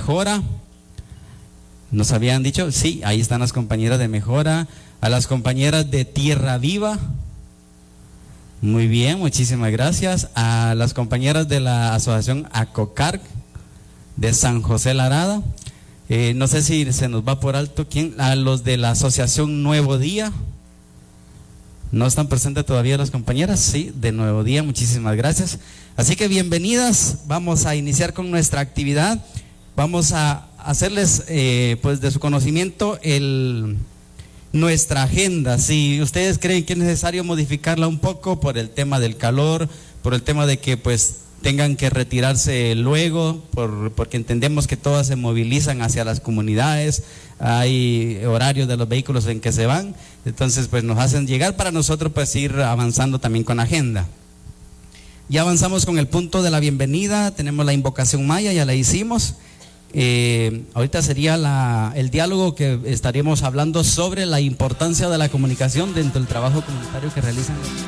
Mejora. Nos habían dicho, sí, ahí están las compañeras de Mejora. A las compañeras de Tierra Viva. Muy bien, muchísimas gracias. A las compañeras de la asociación ACOCARC de San José Larada. No sé si se nos va por alto quién. A los de la asociación Nuevo Día. ¿No están presentes todavía las compañeras? Sí, de Nuevo Día, muchísimas gracias. Así que bienvenidas, vamos a iniciar con nuestra actividad. Vamos a hacerles pues de su conocimiento nuestra agenda. Si ustedes creen que es necesario modificarla un poco por el tema del calor, por el tema de que pues tengan que retirarse luego, porque entendemos que todas se movilizan hacia las comunidades, hay horarios de los vehículos en que se van, entonces pues nos hacen llegar para nosotros pues ir avanzando también con la agenda. Ya avanzamos con el punto de la bienvenida, tenemos la invocación maya, ya la hicimos. Ahorita sería el diálogo que estaríamos hablando sobre la importancia de la comunicación dentro del trabajo comunitario que realizan.